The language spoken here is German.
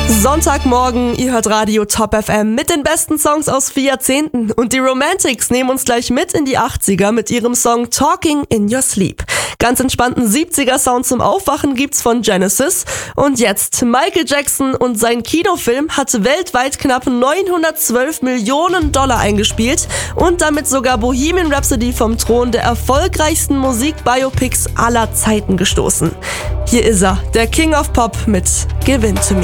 Sonntagmorgen, ihr hört Radio Top FM mit den besten Songs aus 4 Jahrzehnten und die Romantics nehmen uns gleich mit in die 80er mit ihrem Song Talking in Your Sleep. Ganz entspannten 70er Sound zum Aufwachen gibt's von Genesis und jetzt Michael Jackson und sein Kinofilm hat weltweit knapp 912 Millionen Dollar eingespielt und damit sogar Bohemian Rhapsody vom Thron der erfolgreichsten Musikbiopics aller Zeiten gestoßen. Hier ist er, der King of Pop mit Give In To Me.